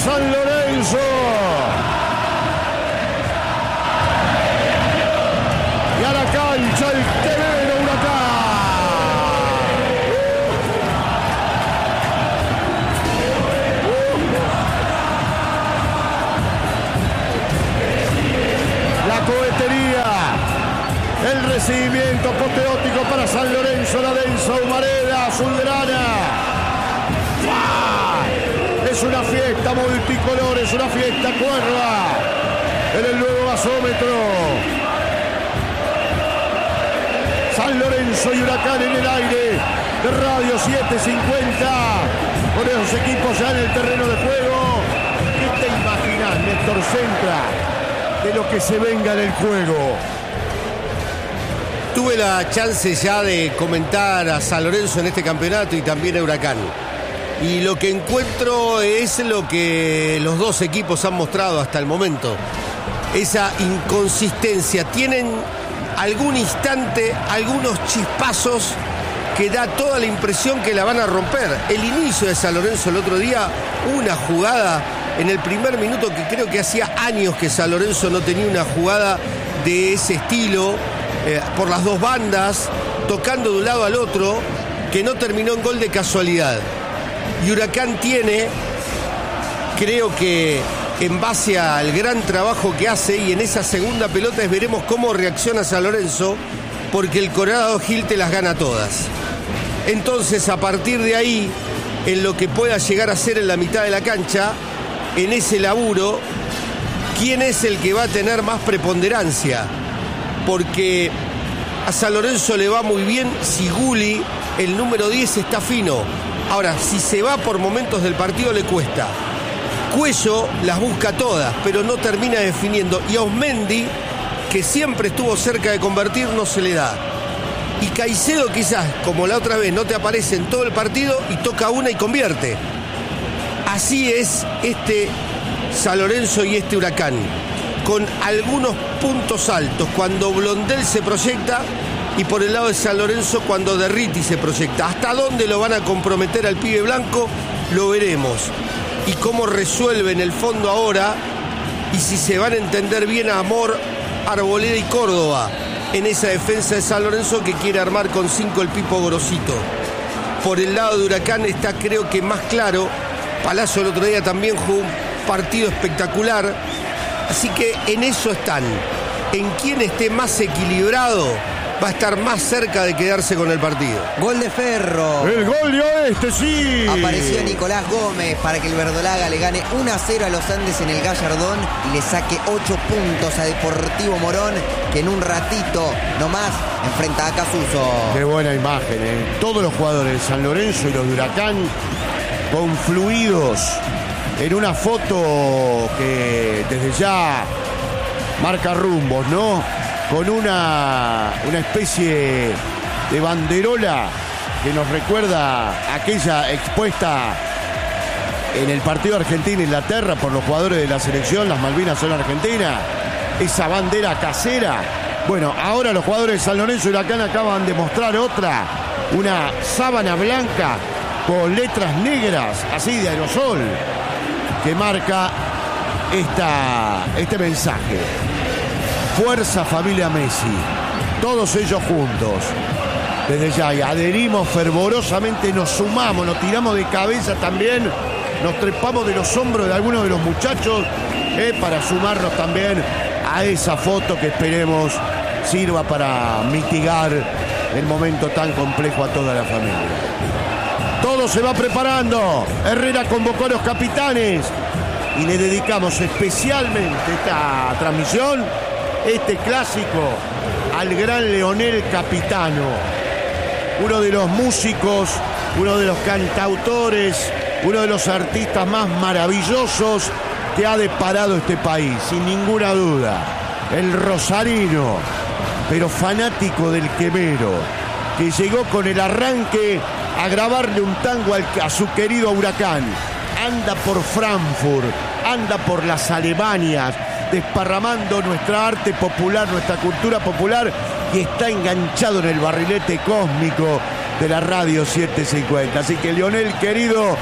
San Lorenzo. Y a la cancha el quemero Huracán. La cohetería. El recibimiento apoteótico para San Lorenzo, la densa humareda azulgrana. Es una fiesta multicolor, es una fiesta cuerda en el nuevo gasómetro. San Lorenzo y Huracán en el aire de Radio 750. Con esos equipos ya en el terreno de juego. ¿Qué te imaginas, Néstor Centra, de lo que se venga en el juego? Tuve la chance ya de comentar a San Lorenzo en este campeonato y también a Huracán. Y lo que encuentro es lo que los dos equipos han mostrado hasta el momento. Esa inconsistencia. Tienen algún instante, algunos chispazos que da toda la impresión que la van a romper. El inicio de San Lorenzo el otro día, una jugada en el primer minuto que creo que hacía años que San Lorenzo no tenía una jugada de ese estilo, por las dos bandas, tocando de un lado al otro, que no terminó en gol de casualidad. Y Huracán tiene, creo que en base al gran trabajo que hace, y en esa segunda pelota veremos cómo reacciona San Lorenzo, porque el Colorado Gil te las gana todas. Entonces, a partir de ahí, en lo que pueda llegar a ser en la mitad de la cancha, en ese laburo, ¿quién es el que va a tener más preponderancia? Porque a San Lorenzo le va muy bien si Gulli, el número 10, está fino. Ahora, si se va por momentos del partido le cuesta. Cuello las busca todas, pero no termina definiendo. Y a Osmendi, que siempre estuvo cerca de convertir, no se le da. Y Caicedo quizás, como la otra vez, no te aparece en todo el partido y toca una y convierte. Así es este San Lorenzo y este Huracán. Con algunos puntos altos, cuando Blondel se proyecta, y por el lado de San Lorenzo cuando Derriti se proyecta. ¿Hasta dónde lo van a comprometer al pibe blanco? Lo veremos. Y cómo resuelve en el fondo ahora, y si se van a entender bien a Amor, Arboleda y Córdoba en esa defensa de San Lorenzo que quiere armar con 5 el Pipo Gorosito. Por el lado de Huracán está, creo que más claro. Palazzo el otro día también jugó un partido espectacular. Así que en eso están. En quien esté más equilibrado va a estar más cerca de quedarse con el partido. Gol de Ferro. El gol de Oeste, sí. Apareció Nicolás Gómez para que el Verdolaga le gane 1-0 a los Andes en el Gallardón y le saque 8 puntos a Deportivo Morón, que en un ratito nomás enfrenta a Casuso. Qué buena imagen, ¿eh? Todos los jugadores de San Lorenzo y los de Huracán confluidos en una foto que desde ya marca rumbos, ¿no? Con una especie de banderola que nos recuerda aquella expuesta en el partido Argentina-Inglaterra por los jugadores de la selección. Las Malvinas son Argentina. Esa bandera casera. Bueno, ahora los jugadores de San Lorenzo y Huracán acaban de mostrar otra. Una sábana blanca con letras negras, así de aerosol, que marca este mensaje. Fuerza familia Messi, todos ellos juntos. Desde ya y adherimos fervorosamente, nos sumamos, nos tiramos de cabeza también, nos trepamos de los hombros de algunos de los muchachos para sumarnos también a esa foto que esperemos sirva para mitigar el momento tan complejo a toda la familia. Todo se va preparando. Herrera convocó a los capitanes y le dedicamos especialmente esta transmisión, este clásico, al gran Leonel Capitano, uno de los músicos, uno de los cantautores, uno de los artistas más maravillosos que ha deparado este país, sin ninguna duda. El rosarino, pero fanático del quemero, que llegó con el arranque a grabarle un tango a su querido Huracán. Anda por Frankfurt, anda por las Alemanias, desparramando nuestra arte popular, nuestra cultura popular, y está enganchado en el barrilete cósmico de la Radio 750. Así que, Leonel, querido,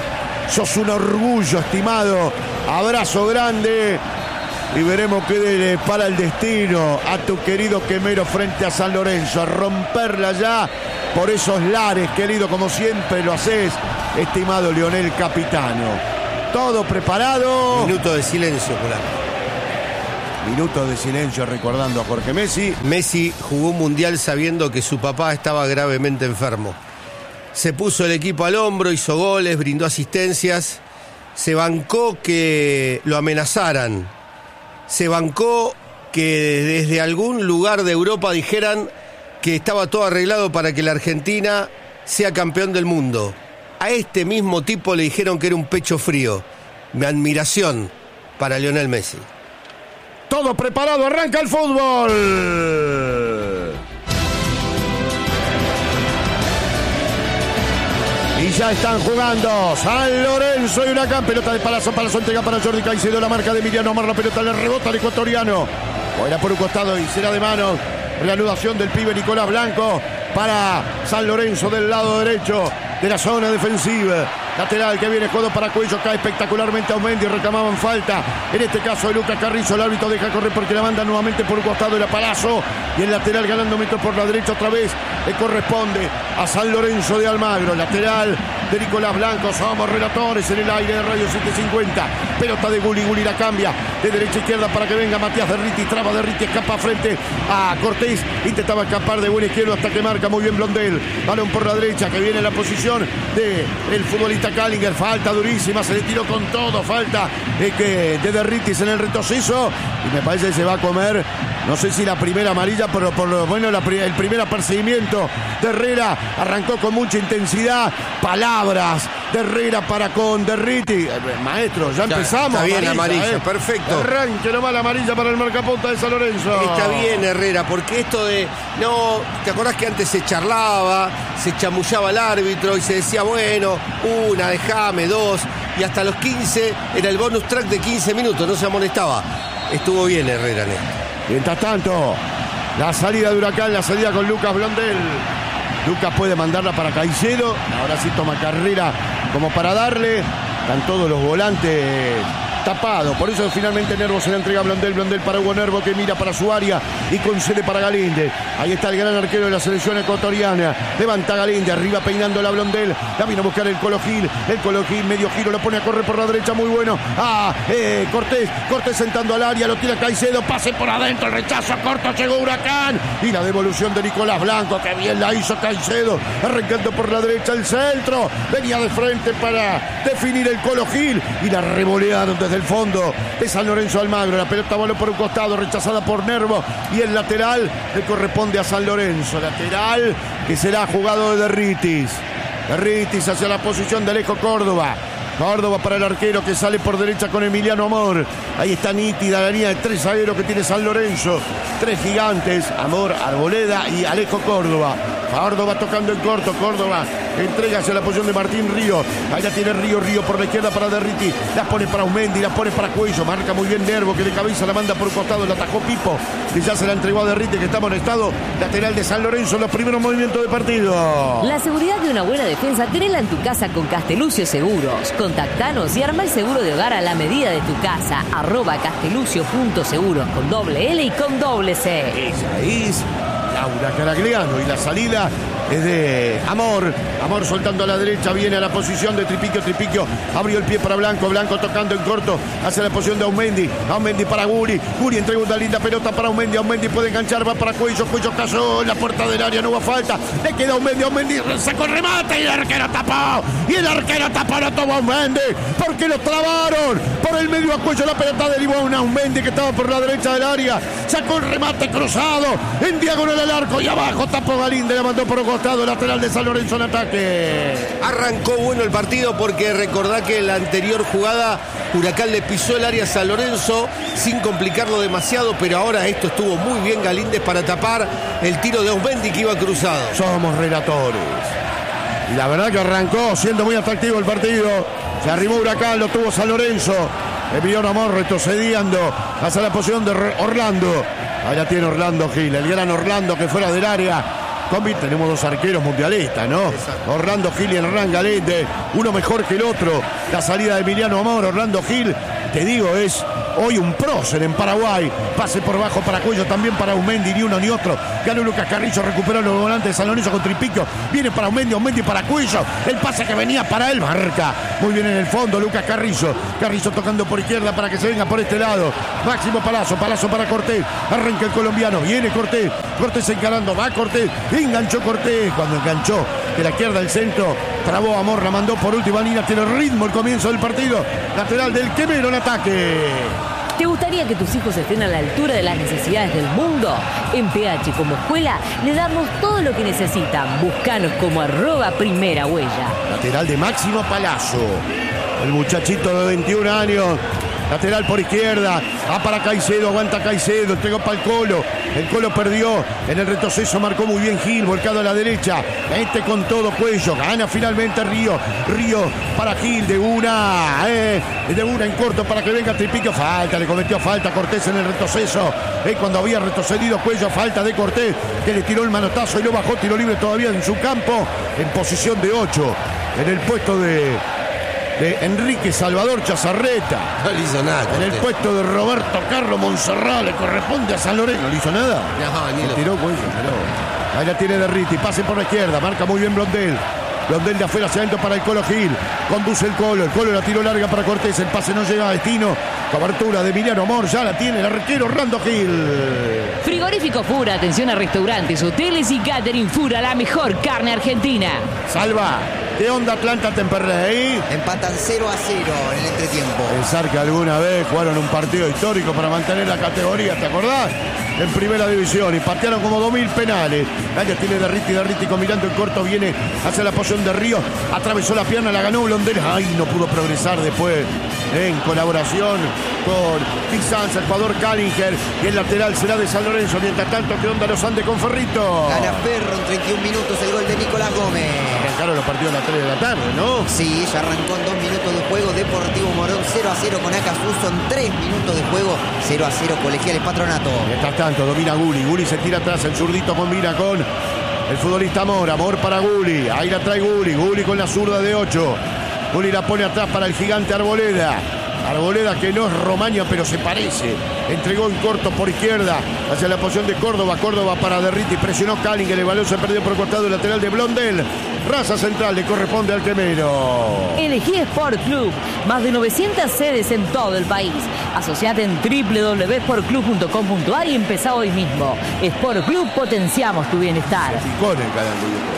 Sos un orgullo, estimado. Abrazo grande. Y veremos qué le para el destino a tu querido Quemero frente a San Lorenzo. A romperla ya por esos lares, querido, como siempre lo haces, estimado Lionel Capitano. Todo preparado. Minuto de silencio, Polar. Minuto de silencio recordando a Jorge Messi. Messi jugó un mundial sabiendo que su papá estaba gravemente enfermo. Se puso el equipo al hombro, hizo goles, brindó asistencias. Se bancó que lo amenazaran. Se bancó que desde algún lugar de Europa dijeran que estaba todo arreglado para que la Argentina sea campeón del mundo. A este mismo tipo le dijeron que era un pecho frío. Mi admiración para Lionel Messi. Todo preparado, arranca el fútbol. Y ya están jugando San Lorenzo y Huracán. Pelota de Palazzo entrega para Jordi Caicedo. La marca de Emiliano Amar. La pelota le rebota al ecuatoriano. Buena por un costado y será de mano. Reanudación del pibe Nicolás Blanco para San Lorenzo del lado derecho de la zona defensiva. Lateral que viene jugado para Cuello, cae espectacularmente a Aumendi, reclamaban falta. En este caso de Lucas Carrizo, el árbitro deja correr porque la manda nuevamente por un costado de la Palazzo. Y el lateral ganando metros por la derecha otra vez. Le corresponde a San Lorenzo de Almagro. Lateral de Nicolás Blanco. Somos relatores en el aire de Radio 750. Pelota de Gulli, Gulli la cambia de derecha a izquierda para que venga Matías Derriti. Traba Derriti, escapa frente a Cortés. Intentaba escapar de buen izquierdo hasta que marca muy bien Blondel. Balón por la derecha que viene en la posición del futbolista Callinger. Falta durísima, se le tiró con todo. Falta de Derritis en el retroceso. Y me parece que se va a comer, no sé si la primera amarilla, pero por lo menos el primer apercibimiento de Herrera. Arrancó con mucha intensidad. Palabras de Herrera para con Derriti. Maestro, ya empezamos. Está bien amarilla, perfecto. Arranque nomás la amarilla para el marcapunta de San Lorenzo. Está bien Herrera, porque esto de... No, ¿te acordás que antes se charlaba, se chamullaba al árbitro y se decía, bueno, una, déjame, dos, y hasta los 15 era el bonus track de 15 minutos, no se amonestaba. Estuvo bien Herrera en esto. Mientras tanto, la salida de Huracán, la salida con Lucas Blondel. Lucas puede mandarla para Caicedo. Ahora sí toma carrera como para darle. Están todos los volantes tapados. Por eso finalmente Nervo se la entrega a Blondel. Blondel para Hugo Nervo que mira para su área y concede para Galíndez. Ahí está el gran arquero de la selección ecuatoriana. Levanta Galíndez, arriba peinando la Blondel. La vino a buscar el Colo Gil. El Colo Gil, medio giro, lo pone a correr por la derecha. Muy bueno. Cortés sentando al área. Lo tira Caicedo. Pase por adentro. El rechazo corto. Llegó Huracán. Y la devolución de Nicolás Blanco. Que bien la hizo Caicedo. Arrancando por la derecha el centro. Venía de frente para definir el Colo Gil. Y la revolearon desde el fondo de San Lorenzo Almagro. La pelota voló por un costado, rechazada por Nervo. Y el lateral le corresponde a San Lorenzo. Lateral que será jugado de Derritis. Derritis hacia la posición de Alejo Córdoba. Córdoba para el arquero que sale por derecha con Emiliano Amor. Ahí está nítida la línea de tres zagueros que tiene San Lorenzo. Tres gigantes, Amor, Arboleda y Alejo Córdoba. Córdoba tocando en corto. Córdoba entrega hacia la posición de Martín Río. Allá tiene Río por la izquierda para Derriti. La pone para Aumendi, la pone para Cuello. Marca muy bien Nervo que de cabeza la manda por un costado. La atajó Pipo que ya se la entregó a Derriti que está amonestado. Lateral de San Lorenzo en los primeros movimientos de partido. La seguridad de una buena defensa tenela en tu casa con Castelucio Seguros. Contactanos y arma el seguro de hogar a la medida de tu casa. @castelucio.seguros con doble L y con doble C. Ella es Laura Caragliano y la salida es de Amor. Amor soltando a la derecha, viene a la posición de Tripiquio. Tripiquio abrió el pie para Blanco. Blanco tocando en corto hacia la posición de Aumendi. Aumendi para Guri. Guri entrega una linda pelota para Aumendi. Aumendi puede enganchar, va para Cuello. Cuello cayó en la puerta del área, no hubo falta. Le queda Aumendi. Aumendi sacó el remate y el arquero tapó. Y el arquero tapó, lo tomó Aumendi porque lo trabaron. Por el medio a Cuello la pelota derivó a un Aumendi que estaba por la derecha del área. Sacó el remate cruzado en diagonal al arco y abajo tapó Galíndez. La mandó por un costado, lateral de San Lorenzo en ataque. Arrancó bueno el partido porque recordá que en la anterior jugada Huracán le pisó el área a San Lorenzo sin complicarlo demasiado, pero ahora esto estuvo muy bien Galíndez para tapar el tiro de Aumendi que iba cruzado. Somos relatores. Y la verdad que arrancó siendo muy atractivo el partido. Se arrimó Huracán, lo tuvo San Lorenzo. Emiliano Amor retrocediendo hacia la posición de Orlando. Ahí la tiene Orlando Gil, el gran Orlando que fuera del área combi tenemos dos arqueros mundialistas, ¿no? Exacto. Orlando Gil y Hernán Galende, uno mejor que el otro. La salida de Emiliano Amor, Orlando Gil, te digo, es hoy un prócer en Paraguay. Pase por bajo para Cuello, también para Aumendi, ni uno ni otro. Ganó Lucas Carrillo, recuperó los volantes de San Lorenzo con Tripiquio. Viene para Aumendi para Cuello. El pase que venía para él, marca. Muy bien en el fondo, Lucas Carrillo. Carrillo tocando por izquierda para que se venga por este lado. Máximo Palazzo para Cortés. Arranca el colombiano, viene Cortés. Cortés encarando, va Cortés. Enganchó Cortés. Cuando enganchó de la izquierda al centro, trabó Amor, la mandó por última línea. Tiene ritmo el comienzo del partido. Lateral del Quemero en ataque. ¿Te gustaría que tus hijos estén a la altura de las necesidades del mundo? En PH como escuela le damos todo lo que necesitan. Búscanos como @primerahuella. Lateral de Máximo Palazzo. El muchachito de 21 años. Lateral por izquierda. Va para Caicedo. Aguanta Caicedo. Entregó para el Colo. El Colo perdió. En el retroceso marcó muy bien Gil. Volcado a la derecha. Con todo Cuello. Gana finalmente Río. Río para Gil. De una en corto para que venga Tripiquio. Falta. Le cometió falta Cortés en el retroceso. Cuando había retrocedido Cuello. Falta de Cortés. Que le tiró el manotazo y lo bajó. Tiro libre todavía en su campo. En posición de 8. En el puesto de Enrique Salvador Chazarreta. No le hizo nada. En el puesto de Roberto Carlos Monserrat le corresponde a San Lorenzo. ¿No le hizo nada? No, ni lo Tiró Cuello, pero ahí la tiene Derriti. Pase por la izquierda. Marca muy bien Blondel. Blondel de afuera hacia adentro para el Colo Gil. Conduce el Colo la tiró larga para Cortés. El pase no llega a destino. Cobertura de Emiliano Amor. Ya la tiene el arquero Orlando Gil. Frigorífico Fura, atención a restaurantes, hoteles y catering Fura, la mejor carne argentina. Salva. ¿Qué onda Atlanta Temperley? Empatan 0-0 en el entretiempo. Pensar que alguna vez jugaron un partido histórico para mantener la categoría, ¿te acordás? En primera división y patearon como 2000 penales. Allá tiene Derriti combinando el corto, viene hacia la posición de Río, atravesó la pierna, la ganó Blondel. Ay, no pudo progresar después en colaboración con Pizanza, el jugador Callinger, y el lateral será de San Lorenzo. Mientras tanto, ¿qué onda los Andes con Ferrito? Gana Ferro en 31 minutos el gol de Nicolás Gómez. Arrancaron los partidos a las 3 de la tarde, ¿no? Sí, ya arrancó en 2 minutos de juego. Deportivo Morón 0-0 con Acasuso en 3 minutos de juego. 0-0 Colegiales Patronato. Mientras tanto, domina Gulli se tira atrás, el zurdito combina con el futbolista Amor para Gulli. Ahí la trae Gulli con la zurda de 8. Gulli la pone atrás para el gigante Arboleda. Arboleda que no es Romaña, pero se parece. Entregó en corto por izquierda hacia la posición de Córdoba. Córdoba para Derriti. Presionó Callinger. El balón se perdió por el costado lateral de Blondel. Raza central le corresponde al Quemero. Elegí Sport Club. Más de 900 sedes en todo el país. Asociate en www.sportclub.com.ar y empezá hoy mismo. Sport Club, potenciamos tu bienestar. Se picó en el canal de YouTube,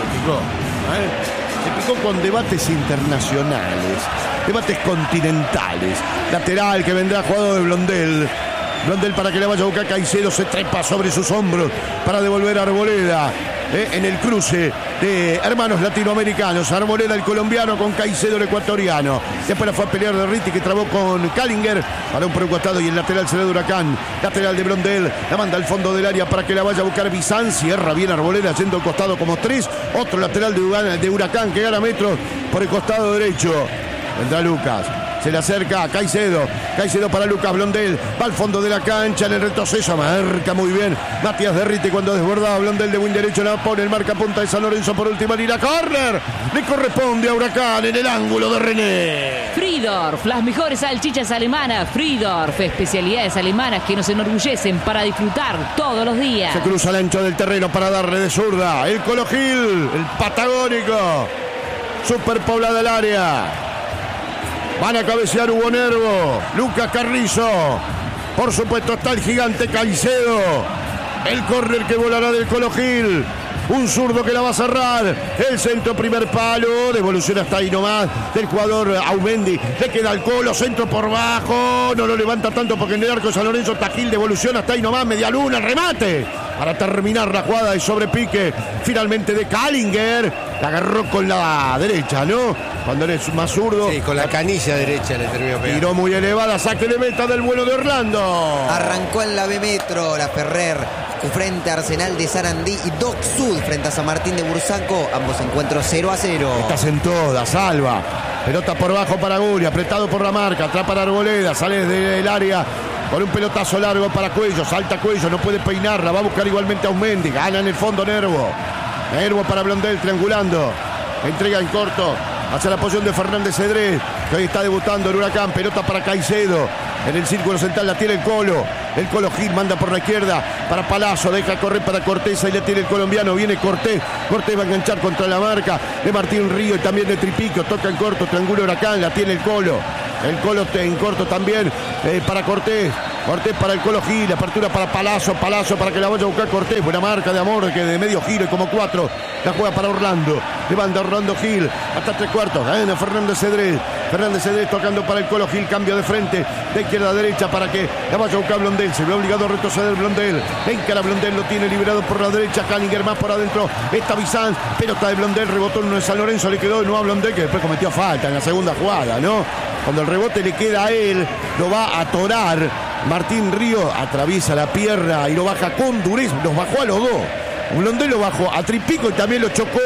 Se picó con debates internacionales, debates continentales. Lateral que vendrá jugado de Blondel. Blondel para que le vaya a buscar Caicedo, se trepa sobre sus hombros para devolver a Arboleda. En el cruce de hermanos latinoamericanos. Arboleda el colombiano con Caicedo el ecuatoriano. Después la fue a pelear Derriti que trabó con Callinger. Balón por un costado y el lateral será de Huracán. Lateral de Blondel. La manda al fondo del área para que la vaya a buscar Bizán. Cierra bien Arboleda yendo al costado como 3. Otro lateral de Huracán que gana metros por el costado derecho. Vendrá Lucas. Se le acerca a Caicedo para Lucas Blondel, va al fondo de la cancha en el retroceso, marca muy bien Matías Derriti cuando desbordaba Blondel de win derecho, la pone el marca punta de San Lorenzo por última línea, córner, le corresponde a Huracán en el ángulo de René. Fridorf, las mejores salchichas alemanas. Fridorf, especialidades alemanas que nos enorgullecen para disfrutar todos los días. Se cruza el ancho del terreno para darle de zurda, el Colo Gil, el patagónico, superpoblada el área. Van a cabecear Hugo Nervo, Lucas Carrizo. Por supuesto está el gigante Caicedo. El córner que volará del Colo Gil. Un zurdo que la va a cerrar. El centro, primer palo. Devolución hasta ahí nomás del jugador Aumendi. Le queda al Colo, centro por bajo. No lo levanta tanto porque en el arco de San Lorenzo está Gil. Devolución hasta ahí nomás. Media luna, remate. Para terminar la jugada de sobrepique. Finalmente de Callinger. La agarró con la derecha, ¿no? Cuando eres más zurdo. Sí, con la canilla derecha le terminó pegando. Tiró muy elevada. Saque de meta del vuelo de Orlando. Arrancó en la B Metro. La Ferrer frente a Arsenal de Sarandí y Doc Sud frente a San Martín de Bursaco. Ambos encuentros 0-0. Estás en toda, Salva. Pelota por bajo para Gulli, apretado por la marca, atrapa a Arboleda, sale del área con un pelotazo largo para Cuello, salta Cuello, no puede peinarla, va a buscar igualmente a Aumendi, gana en el fondo Nervo para Blondel, triangulando, entrega en corto hacia la posición de Fernández Cedrés, que hoy está debutando en Huracán, pelota para Caicedo, en el círculo central la tiene el Colo Gil manda por la izquierda para Palazzo, deja correr para Cortés, ahí la tiene el colombiano, viene Cortés va a enganchar contra la marca de Martín Río y también de Tripico, toca en corto, triangula Huracán, la tiene el Colo en corto también para Cortés para el Colo Gil, apertura para Palazzo para que la vaya a buscar Cortés, buena marca de Amor que de medio giro y como 4, la juega para Orlando, levanta Orlando Gil, hasta 3/4, gana Fernández Cedrés tocando para el Colo Gil, cambio de frente, de izquierda a derecha para que la vaya a buscar Blondel, se ve obligado a retroceder Blondel, encara Blondel, lo tiene liberado por la derecha, Callinger más por adentro, está Bizán, pelota de Blondel, rebotó en uno de San Lorenzo, le quedó de nuevo a Blondel que después cometió falta en la segunda jugada, ¿no? Cuando el rebote le queda a él, lo va a atorar Martín Río, atraviesa la pierna y lo baja con dureza, los bajó a los dos. Blondel lo bajó a Tripico y también lo chocó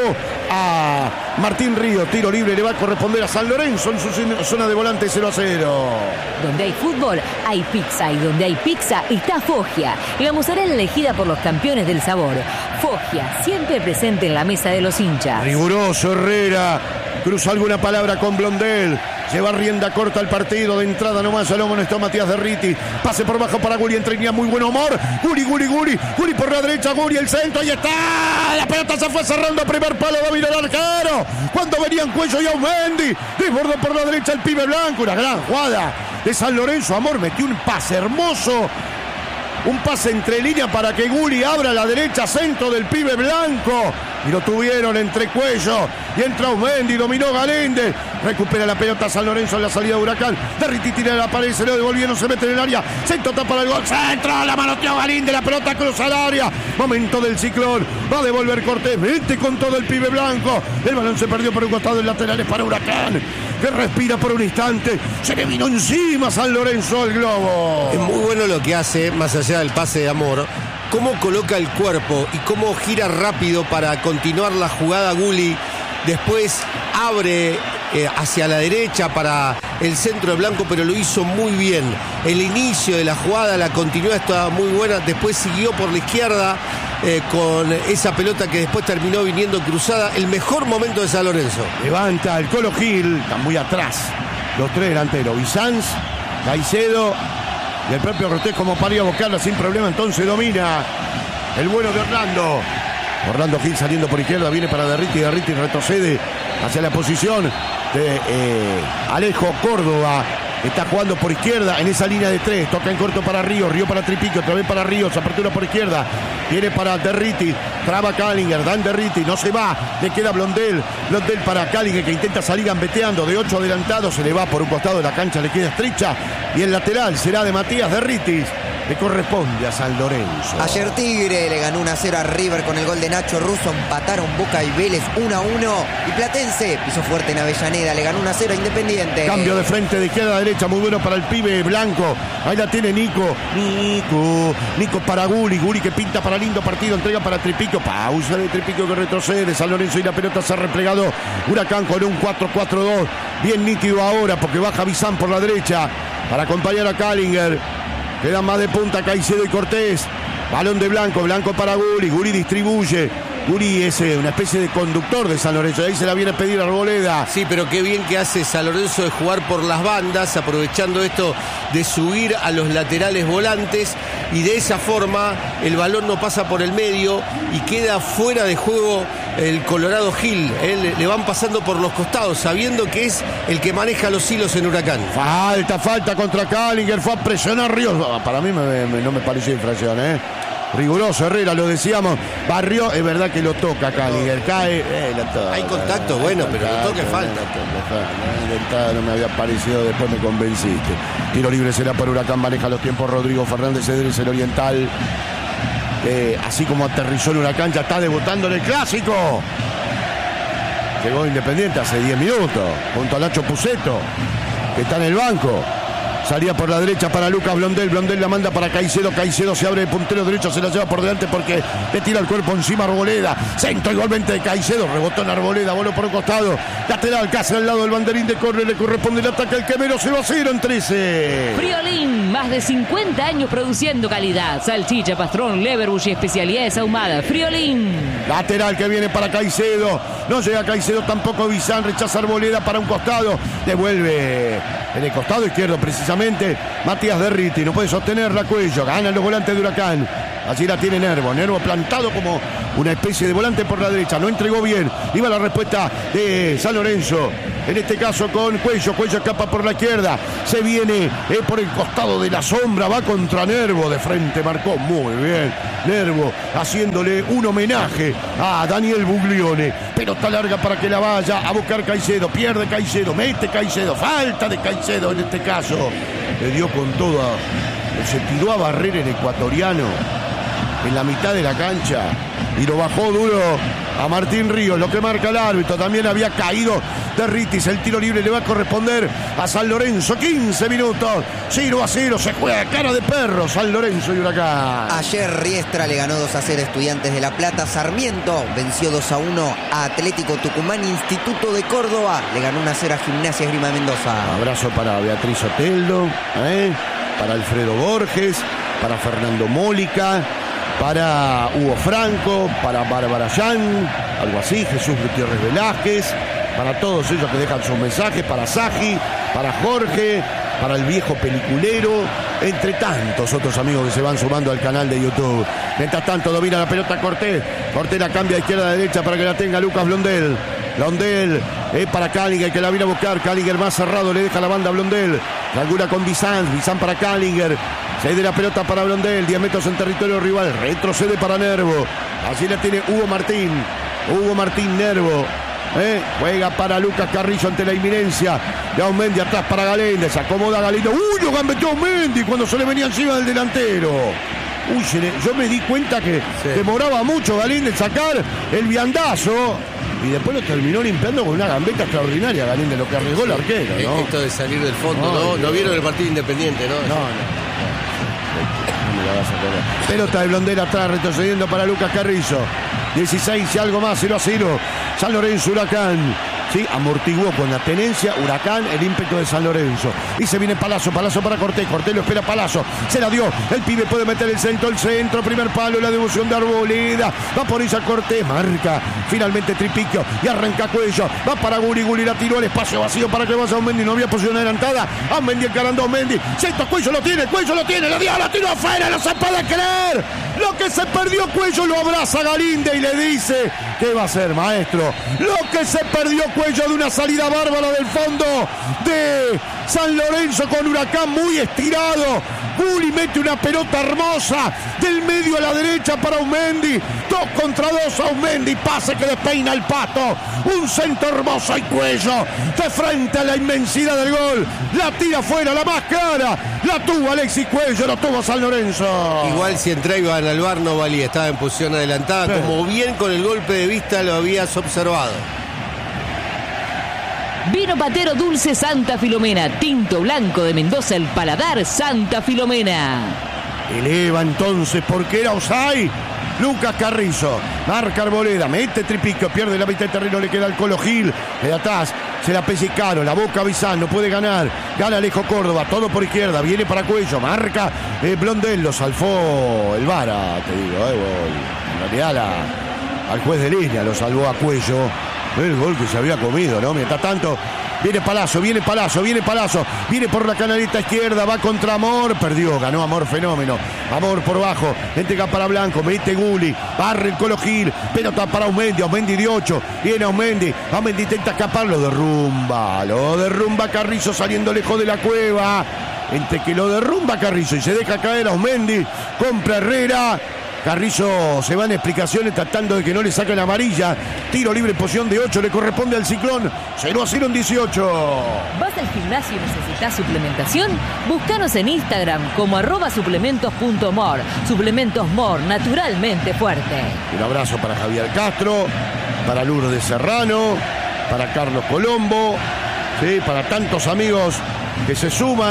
a Martín Río. Tiro libre le va a corresponder a San Lorenzo en su zona de volante 0-0. Donde hay fútbol, hay pizza. Y donde hay pizza, está Foggia. La mozzarella elegida por los campeones del sabor. Foggia, siempre presente en la mesa de los hinchas. Riguroso Herrera. Cruza alguna palabra con Blondel. Lleva rienda corta al partido. De entrada nomás al homonesto Matías Derriti. Pase por bajo para Guri. Entre línea muy buen humor. Guri por la derecha. Guri el centro. Ahí está. La pelota se fue cerrando. Primer palo. Domina el arquero. Cuando venían Cuello y Aumendi. Desbordó por la derecha el pibe blanco. Una gran jugada de San Lorenzo. Amor metió un pase hermoso. Un pase entre línea para que Guri abra a la derecha, centro del pibe blanco. Y lo tuvieron entre Cuello y entra Aumendi, dominó Galíndez. Recupera la pelota San Lorenzo en la salida de Huracán. Derriti tira la pared, se lo devolvieron, se mete en el área. Centro tapa para el gol, centro, la manoteó Galíndez, la pelota cruza al área. Momento del Ciclón, va a devolver Cortés, mete con todo el pibe blanco. El balón se perdió por un costado del lateral, es para Huracán, que respira por un instante. Se le vino encima San Lorenzo al globo. Es muy bueno lo que hace, más allá del pase de Amor, cómo coloca el cuerpo y cómo gira rápido para continuar la jugada Gulli. Después abre hacia la derecha para el centro de Blanco, pero lo hizo muy bien. El inicio de la jugada, la continuidad estaba muy buena. Después siguió por la izquierda con esa pelota que después terminó viniendo cruzada. El mejor momento de San Lorenzo. Levanta el Colo Gil, está muy atrás. Los tres delanteros, Bizanz, Caicedo y el propio Cortés como para ir a buscarla sin problema. Entonces domina el bueno de Orlando Gil saliendo por izquierda, viene para Derriti retrocede hacia la posición de Alejo Córdoba. Está jugando por izquierda en esa línea de tres. Toca en corto para Río para Tripico, otra vez para Ríos. Apertura por izquierda. Viene para Derriti. Traba Callinger. Dan Derriti. No se va. Le queda Blondel. Blondel para Callinger que intenta salir gambeteando. De 8 adelantados. Se le va por un costado de la cancha. Le queda estrecha. Y el lateral será de Matías Derriti. Le corresponde a San Lorenzo. Ayer Tigre le ganó 1-0 a River con el gol de Nacho Russo. Empataron Boca y Vélez 1-1. Y Platense pisó fuerte en Avellaneda. Le ganó 1-0 a Independiente. Cambio de frente de izquierda a derecha. Muy bueno para el pibe blanco. Ahí la tiene Nico para Guri que pinta para lindo partido. Entrega para Tripico. Pausa de Tripico que retrocede. San Lorenzo y la pelota se ha replegado. Huracán con un 4-4-2. Bien nítido ahora porque baja Bizán por la derecha para acompañar a Callinger. Quedan más de punta Caicedo y Cortés. Balón de Blanco para Guri distribuye. Guri es una especie de conductor de San Lorenzo. Ahí se la viene a pedir a Arboleda. Sí, pero qué bien que hace San Lorenzo de jugar por las bandas, aprovechando esto de subir a los laterales volantes. Y de esa forma el balón no pasa por el medio y queda fuera de juego el Colorado Gil. Le van pasando por los costados, sabiendo que es el que maneja los hilos en Huracán. Falta contra Callinger. Fue a presionar Ríos. Para mí no me pareció infracción, Riguroso Herrera, lo decíamos. Barrió, es verdad que lo toca Callinger. Cae, lo toca. Hay contacto, bueno, pero lo toca falta. De entrada no me había parecido, después me convenciste. Tiro libre será para Huracán, maneja los tiempos Rodrigo Fernández Cedrés, el oriental. Así como aterrizó el Huracán, ya está debutando en el Clásico. Llegó Independiente hace 10 minutos, junto a Nacho Puceto, que está en el banco. Salía por la derecha para Lucas Blondel. Blondel la manda para Caicedo. Caicedo se abre de puntero derecho. Se la lleva por delante porque le tira el cuerpo encima Arboleda. Centro igualmente de Caicedo. Rebotó en Arboleda. Voló por un costado. Lateral casi al lado del banderín de córner. Le corresponde el ataque al Quemero. 0-0 en 13. Friolín, más de 50 años produciendo calidad. Salchicha, pastrón, leverbush y especialidades ahumadas. Friolín. Lateral que viene para Caicedo. No llega Caicedo tampoco. Bizán rechaza Arboleda para un costado. Devuelve en el costado izquierdo precisamente Matías Derriti. No puede sostenerla Cuello. Ganan los volantes de Huracán. Allí la tiene Nervo. Nervo plantado como una especie de volante por la derecha. No entregó bien. Iba la respuesta de San Lorenzo. En este caso con Cuello. Cuello escapa por la izquierda. Se viene por el costado de la sombra. Va contra Nervo. De frente marcó muy bien. Nervo haciéndole un homenaje a Daniel Buglione. Pelota larga para que la vaya a buscar Caicedo. Pierde Caicedo. Mete Caicedo. Falta de Caicedo en este caso. Le dio con toda. Se tiró a barrer el ecuatoriano en la mitad de la cancha y lo bajó duro a Martín Ríos, lo que marca el árbitro. También había caído Derritis. El tiro libre le va a corresponder a San Lorenzo. 15 minutos, 0-0. Se juega cara de perro San Lorenzo y Huracán. Ayer Riestra le ganó 2-0 a Estudiantes de La Plata. Sarmiento venció 2-1 a Atlético Tucumán. Instituto de Córdoba le ganó 1-0 a Gimnasia Esgrima de Mendoza. Abrazo para Beatriz Oteldo, para Alfredo Borges, para Fernando Mólica, para Hugo Franco, para Bárbara Yan, algo así, Jesús Gutiérrez Velázquez, para todos ellos que dejan sus mensajes, para Saji, para Jorge, para el viejo peliculero, entre tantos otros amigos que se van sumando al canal de YouTube. Mientras tanto domina la pelota Cortés. Cortés la cambia de izquierda a derecha para que la tenga Lucas Blondel. Blondel para Callinger, que la viene a buscar. Callinger más cerrado, le deja la banda a Blondel. Langura con Bizán. Bizán para Callinger. Cede la pelota para Blondel. 10 metros en territorio rival. Retrocede para Nervo. Así la tiene Hugo Martín. Hugo Martín Nervo. Juega para Lucas Carrillo ante la inminencia de Aumendi. Atrás para Galende. Se acomoda Galindo. Uy, lo gambeteó Aumendi cuando se le venía encima del delantero. Uy, yo me di cuenta que demoraba mucho Galinde en sacar el viandazo. Y después lo terminó limpiando con una gambeta extraordinaria, Galinde, lo que arriesgó el arquero, ¿no? Esto de salir del fondo, ¿no? No vieron el partido Independiente, ¿no? No me la vas a poner. Pelota de Blondel atrás, retrocediendo para Lucas Carrillo. 16 y algo más, 0-0. San Lorenzo, Huracán. Sí, amortiguó con la tenencia Huracán el ímpetu de San Lorenzo. Y se viene Palazzo para Cortés. Cortés lo espera Palazzo. Se la dio. El pibe puede meter el centro, primer palo, la devolución de Arboleda. Va por ella Cortés, marca. Finalmente Tripicchio y arranca Cuello. Va para Guri, la tiró al espacio vacío para que vaya Aumendi. No había posición adelantada. Aumendi encarando a Aumendi. Centro, Cuello lo tiene, la dio, la tiró afuera, no se puede creer. Lo que se perdió Cuello lo abraza Galinde y le dice: ¿qué va a hacer, maestro? Lo que se perdió Cuello de una salida bárbara del fondo de San Lorenzo con Huracán muy estirado. Guri mete una pelota hermosa del medio a la derecha para Aumendi. 2 contra 2 Aumendi. Pase que despeina el Pato. Un centro hermoso y Cuello de frente a la inmensidad del gol. La tira afuera, la más clara. La tuvo Alexis Cuello, lo tuvo San Lorenzo. Igual si entraban al VAR no valía. Estaba en posición adelantada. Como bien con el golpe de vista lo habías observado. Vino Patero Dulce Santa Filomena. Tinto blanco de Mendoza, el paladar Santa Filomena. Eleva entonces porque era offside. Lucas Carrillo, marca Arboleda, mete Tripicchio, pierde la mitad de terreno, le queda al Colo Gil. De atrás se la pese Caro, la boca Bizán, no puede ganar. Gana Alejo Córdoba, todo por izquierda, viene para Cuello, marca Blondel, lo salvó el Vara, te digo, en realidad al juez de línea lo salvó a Cuello. El gol que se había comido, ¿no? Mientras tanto, viene Palazzo, viene por la canaleta izquierda, va contra Amor, perdió, ganó Amor Fenómeno. Amor por bajo, entrega para Blanco, mete Guli, barre el Colo Gil, pelota para Aumendi de 8, viene Aumendi intenta escapar, lo derrumba Carrillo saliendo lejos de la cueva. Entre que lo derrumba Carrillo y se deja caer Aumendi, compra Herrera. Carrillo se va en explicaciones tratando de que no le saquen la amarilla. Tiro libre en posición de 8, le corresponde al Ciclón. 0-0 en 18. ¿Vas al gimnasio y necesitas suplementación? Búscanos en Instagram como @suplementos.mor. Suplementos Mor, naturalmente fuerte. Un abrazo para Javier Castro, para Lourdes Serrano, para Carlos Colombo, ¿sí? Para tantos amigos que se suman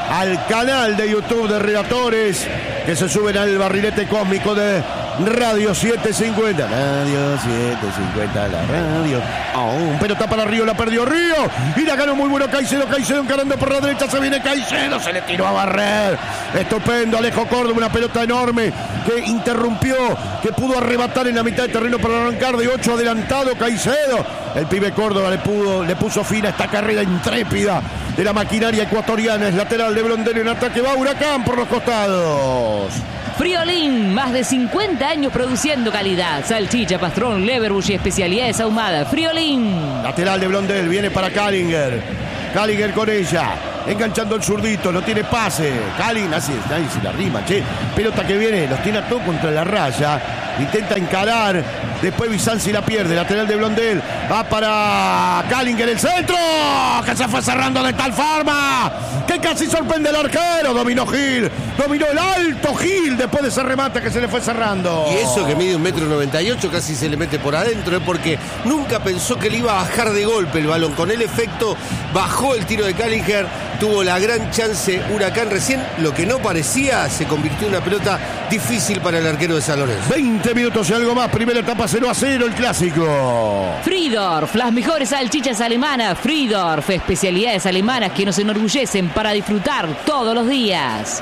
al canal de YouTube de Relatores, que se suben al barrilete cósmico de Radio 750. Radio 750, la radio. Un pelota para Río, la perdió Río. Y la ganó muy bueno Caicedo encarando por la derecha. Se viene Caicedo, se le tiró a barrer. Estupendo, Alejo Córdoba, una pelota enorme que interrumpió, que pudo arrebatar en la mitad de terreno para arrancar de 8 adelantado Caicedo. El pibe Córdoba le puso fin a esta carrera intrépida de la maquinaria ecuatoriana. Es lateral de Blondel en ataque, va Huracán por los costados. Friolín, más de 50 años produciendo calidad. Salchicha, pastrón, leverbush y especialidades ahumadas. Friolín. Lateral de Blondel, viene para Callinger. Callinger con ella, enganchando el zurdito, no tiene pase. Callinger, así es, ahí se la rima, che. Pelota que viene, los tiene a todos contra la raya. Intenta encarar, después Bizanzi la pierde. Lateral de Blondel, va para Callinger, el centro, que se fue cerrando de tal forma que casi sorprende al arquero. Dominó Gil, dominó el alto Gil después de ese remate que se le fue cerrando. Y eso que mide 1,98 m, casi se le mete por adentro, es porque nunca pensó que le iba a bajar de golpe el balón. Con el efecto bajó el tiro de Callinger, tuvo la gran chance Huracán recién. Lo que no parecía se convirtió en una pelota difícil para el arquero de San Lorenzo. 20 minutos y algo más, primera etapa 0-0 el clásico. Fridorf, las mejores salchichas alemanas. Fridorf, especialidades alemanas que nos enorgullecen para disfrutar todos los días.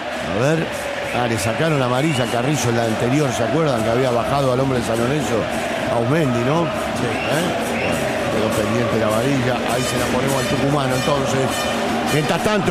A ver, le sacaron amarilla a Carrillo en la anterior, ¿se acuerdan? Que había bajado al hombre de San Lorenzo, a Aumendi, ¿no? Sí, quedó pendiente la amarilla, ahí se la ponemos al tucumano entonces. Mientras tanto,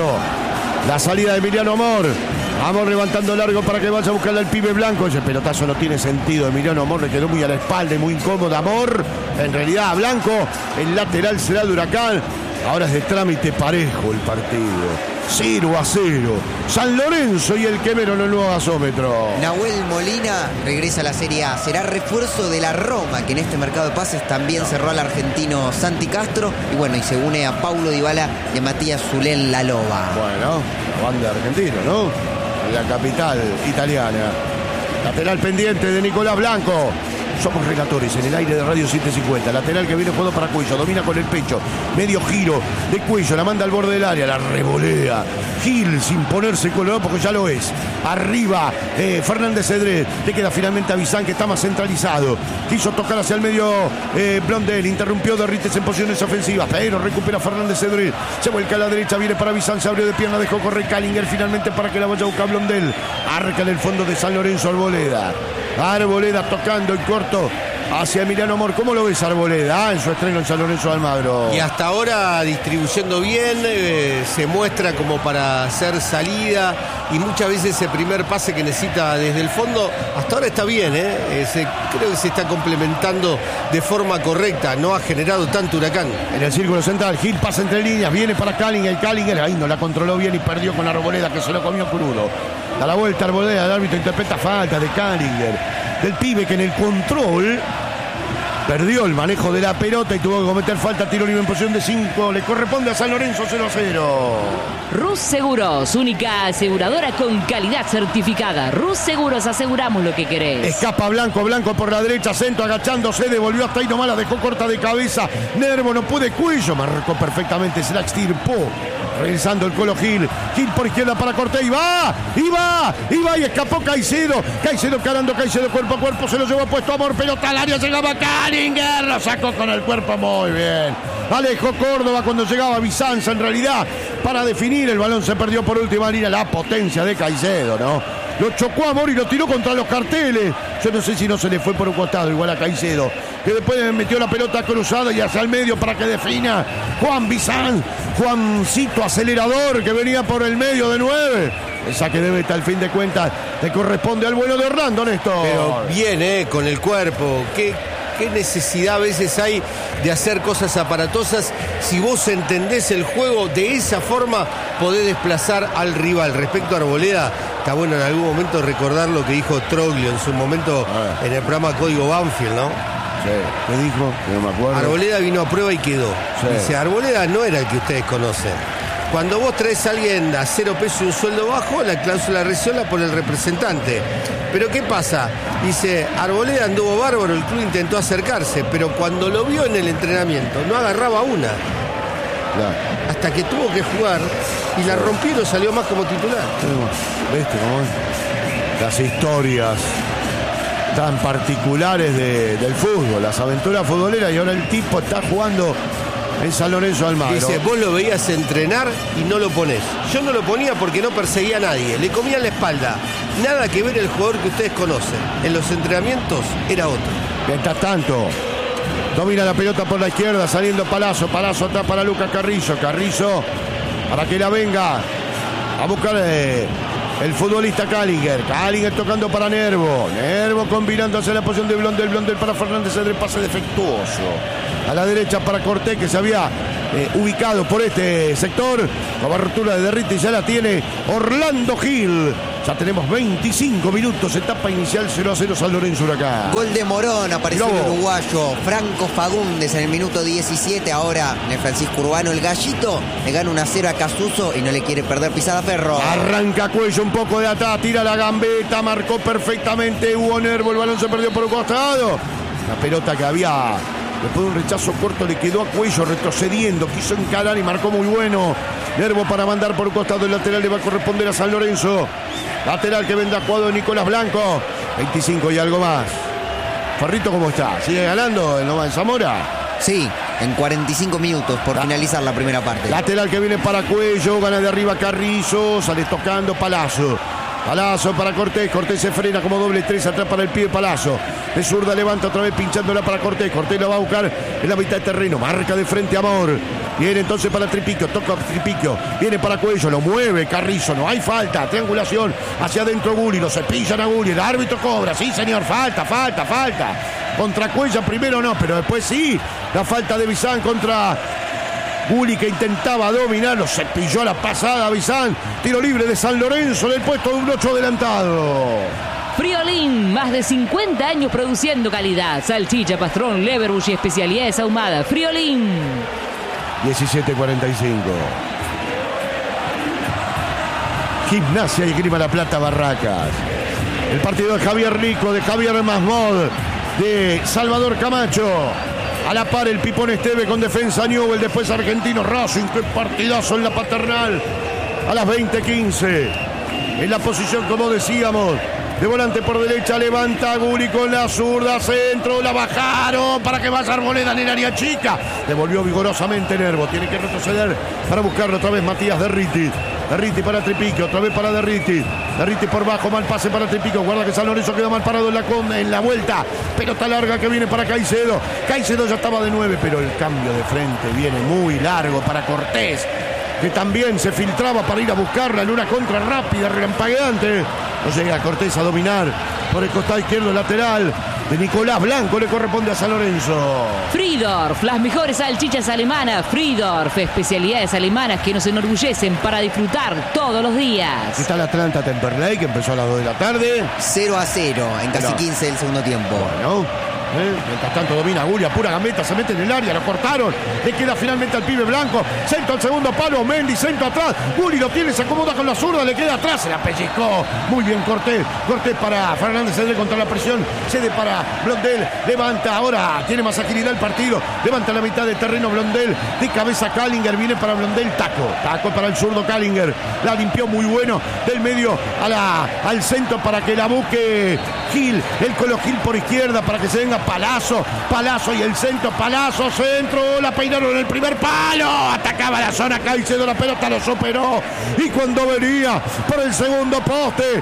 la salida de Emiliano Amor. Amor levantando largo para que vaya a buscarle al pibe blanco. Ese pelotazo no tiene sentido. Emiliano Amor le quedó muy a la espalda y muy incómodo. Amor, en realidad a Blanco. El lateral será de Huracán. Ahora es de trámite parejo el partido. 0-0. San Lorenzo y el Quemero en el nuevo gasómetro. Nahuel Molina regresa a la Serie A. Será refuerzo de la Roma, que en este mercado de pases también cerró al argentino Santi Castro. Y bueno, y se une a Paulo Dybala y a Matías Zulén La Loba. Bueno, la banda argentina, ¿no? En la capital italiana. Lateral pendiente de Nicolás Blanco. Somos Relatores en el aire de Radio 750. Lateral que viene jugando para Cuello. Domina con el pecho. Medio giro de Cuello. La manda al borde del área. La revolea. Gil sin ponerse colorado porque ya lo es. Arriba Fernández Cedrés. Le queda finalmente a Bizán, que está más centralizado. Quiso tocar hacia el medio Blondel. Interrumpió Derrites en posiciones ofensivas. Pero recupera Fernández Cedrés. Se vuelca a la derecha. Viene para Bizán. Se abrió de pierna. Dejó correr Callinger finalmente para que la vaya a buscar Blondel. Arca en el fondo de San Lorenzo Arboleda. Arboleda tocando en corto hacia Emiliano Amor. ¿Cómo lo ves Arboleda en su estreno en San Lorenzo de Almagro? Y hasta ahora distribuyendo bien, se muestra como para hacer salida y muchas veces ese primer pase que necesita desde el fondo, hasta ahora está bien, creo que se está complementando de forma correcta, no ha generado tanto Huracán. En el círculo central, Gil pasa entre líneas, viene para Callinger, ahí no la controló bien y perdió con Arboleda, que se lo comió crudo. Da la vuelta Arboleda, el árbitro interpreta falta de Callinger, del pibe que en el control perdió el manejo de la pelota y tuvo que cometer falta. Tiro libre en posición de 5. Le corresponde a San Lorenzo 0-0. Rus Seguros, única aseguradora con calidad certificada. Rus Seguros, aseguramos lo que querés. Escapa Blanco por la derecha, centro agachándose, devolvió hasta ahí nomás, la dejó corta de cabeza. Nervo no puede, Cuello marcó perfectamente, se la extirpó. Regresando el Colo Gil. Gil por izquierda para Cortés. Y va. Y escapó Caicedo. Caicedo carando, Caicedo cuerpo a cuerpo. Se lo llevó puesto Amor. Pelota al área. Llegaba Callinger. Lo sacó con el cuerpo muy bien. Alejo Córdoba cuando llegaba Bizanza. En realidad, para definir, el balón se perdió por última línea. La potencia de Caicedo, ¿no? Lo chocó a Amor y lo tiró contra los carteles. Yo no sé si no se le fue por un costado igual a Caicedo, que después metió la pelota cruzada y hacia el medio para que defina Juan Bizán. Juancito acelerador que venía por el medio de 9. El saque debe estar al fin de cuentas. Le corresponde al bueno de Orlando, Néstor. Pero bien, con el cuerpo. ¿Qué necesidad a veces hay de hacer cosas aparatosas? Si vos entendés el juego de esa forma, podés desplazar al rival. Respecto a Arboleda, está bueno en algún momento recordar lo que dijo Troglio en su momento en el programa Código Banfield, ¿no? Sí. ¿Qué dijo? No me acuerdo. Arboleda vino a prueba y quedó. Sí. Dice, Arboleda no era el que ustedes conocen. Cuando vos traes a alguien a 0 pesos y un sueldo bajo, la cláusula de rescisión la pone el representante. Pero ¿qué pasa? Dice, Arboleda anduvo bárbaro, el club intentó acercarse, pero cuando lo vio en el entrenamiento no agarraba una. Claro. Hasta que tuvo que jugar Y la rompió y no salió más como titular. ¿Viste cómo es? Las historias tan particulares del fútbol, las aventuras futboleras, y ahora el tipo está jugando en San Lorenzo de Almagro. Dice, vos lo veías entrenar y no lo ponés. Yo no lo ponía porque no perseguía a nadie, le comía la espalda. Nada que ver el jugador que ustedes conocen. En los entrenamientos era otro. Mientras tanto, domina la pelota por la izquierda, saliendo Palazzo atrás para Lucas Carrizo, para que la venga a buscar el futbolista Kallinger tocando para Nervo combinando hacia la posición de Blondel para Fernández, el pase defectuoso a la derecha para Cortés, que se había ubicado por este sector. Cobertura de Derriti, ya la tiene Orlando Gil. Ya tenemos 25 minutos, etapa inicial 0-0 San Lorenzo Huracán. Gol de Morón, apareció el uruguayo Franco Fagundes en el minuto 17. Ahora en el Francisco Urbano, el Gallito le gana 1-0 a Casuso y no le quiere perder pisada Ferro. Arranca Cuello un poco de atrás, tira la gambeta, marcó perfectamente Hugo Nervo, el balón se perdió por un costado. La pelota que había, después de un rechazo corto, le quedó a Cuello retrocediendo, quiso encarar y marcó muy bueno. Nervo para mandar por un costado, el lateral le va a corresponder a San Lorenzo. Lateral que vendrá jugado Nicolás Blanco. 25 y algo más. Ferrito, ¿cómo está? ¿Sigue ganando en Zamora? Sí, en 45 minutos por finalizar la primera parte. Lateral que viene para Cuello, gana de arriba Carrizo, sale tocando Palazzo para Cortés se frena como doble 3 atrás para el pibe Palazzo. De zurda levanta otra vez pinchándola para Cortés la va a buscar en la mitad de terreno, marca de frente Amor. Viene entonces para Tripiquio, toca a Tripiquio, viene para Cuello, lo mueve Carrizo, no hay falta, triangulación hacia adentro Gulli, lo cepillan a Gulli, el árbitro cobra, sí señor, falta. Contra Cuello primero no, pero después sí, la falta de Bizán contra Gulli, que intentaba dominar, lo cepilló a la pasada Bizán. Tiro libre de San Lorenzo del puesto de un 8 adelantado. Friolín, más de 50 años produciendo calidad. Salchicha, pastrón, leverbush y especialidades ahumadas. Friolín. 17:45. Gimnasia y Grima La Plata Barracas. El partido de Javier Rico, de Javier Masmod, de Salvador Camacho. A la par el Pipón Esteve con defensa Newell, después Argentino Racing, qué partidazo en la Paternal. A las 20:15. En la posición, como decíamos, de volante por derecha, levanta Gulli con la zurda, centro, la bajaron para que vaya Arboleda en el área chica. Devolvió vigorosamente Nervo, tiene que retroceder para buscarlo otra vez Matías Derriti. Derriti para Tripiquio, otra vez para Derriti. Derriti por bajo, mal pase para Tripiquio. Guarda que San Lorenzo queda mal parado en la vuelta. Pelota larga que viene para Caicedo. Caicedo ya estaba de 9, pero el cambio de frente viene muy largo para Cortés, que también se filtraba para ir a buscarla en una contra rápida, relampagueante. No llega Cortés a dominar por el costado izquierdo lateral de Nicolás Blanco, le corresponde a San Lorenzo. Friedorf, las mejores salchichas alemanas. Friedorf, especialidades alemanas que nos enorgullecen para disfrutar todos los días. Está el Atlanta Temperley, que empezó a las 2 de la tarde. 0-0 en casi 15 del segundo tiempo. Bueno. Mientras tanto domina Gulli, pura gambeta, se mete en el área, lo cortaron, le queda finalmente al pibe Blanco, centro al segundo palo, Mendy, centro atrás, Gulli lo tiene, se acomoda con la zurda, le queda atrás, se la pellizcó, muy bien Cortés para Fernández, cede contra la presión, cede para Blondel, levanta, ahora tiene más agilidad el partido, levanta la mitad de terreno Blondel, de cabeza Kallinger, viene para Blondel, taco para el zurdo Kallinger, la limpió muy bueno, del medio al centro para que la busque Gil, el Colo Gil por izquierda para que se venga Palazzo y el centro, Palazzo, centro, la peinaron en el primer palo, atacaba la zona Caicedo, la pelota lo superó, y cuando venía por el segundo poste,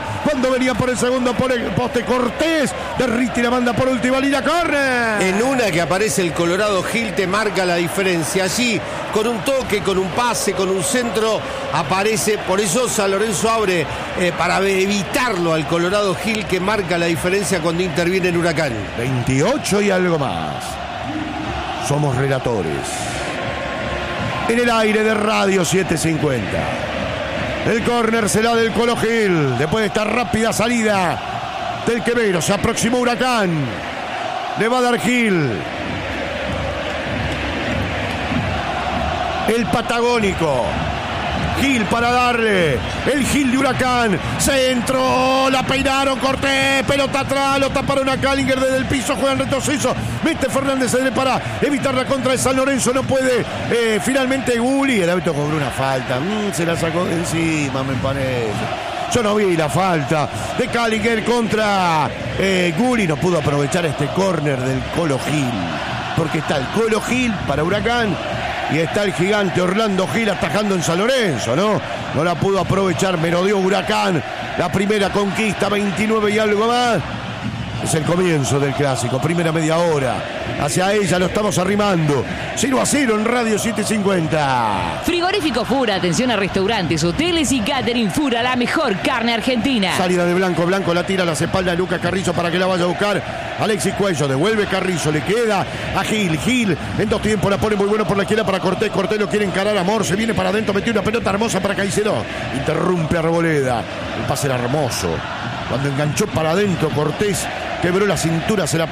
Cortés, Derriti la manda por última línea, córner. En una que aparece el Colorado Gil te marca la diferencia, allí con un toque, con un pase, con un centro, aparece, por eso San Lorenzo abre para evitarlo al Colorado Gil, que marca la diferencia cuando interviene en Huracán. 28 y algo más. Somos relatores. En el aire de Radio 750. El córner será del Colo Gil. Después de esta rápida salida del Quevedo, se aproximó Huracán. Le va a dar Gil. El patagónico. Gil para darle. El Gil de Huracán. Centro. La peinaron Cortés. Pelota atrás. Lo taparon a Callinger desde el piso. Juega en retroceso. Mete Fernández para evitar la contra de San Lorenzo. No puede. Finalmente Gulli. El árbitro cobró una falta. Se la sacó de encima, me parece. Yo no vi la falta de Callinger contra Gulli. No pudo aprovechar este córner del Colo Gil. Porque está el Colo Gil para Huracán y está el gigante Orlando Gil atajando en San Lorenzo, ¿no? No la pudo aprovechar, merodeó Huracán. La primera conquista, 29 y algo más. Es el comienzo del clásico, primera media hora. Hacia ella lo estamos arrimando. 0-0 en Radio 750. Frigorífico Fura, atención a restaurantes, hoteles y catering Fura, la mejor carne argentina. Salida de Blanco, Blanco la tira a las espaldas de Lucas Carrizo para que la vaya a buscar Alexis Cuello, devuelve Carrizo, le queda a Gil, Gil en dos tiempos la pone muy bueno por la izquierda para Cortés, Cortés lo quiere encarar a Morse, viene para adentro, metió una pelota hermosa para Caicedo, interrumpe a Arboleda, el pase era hermoso, cuando enganchó para adentro Cortés, quebró la cintura, se la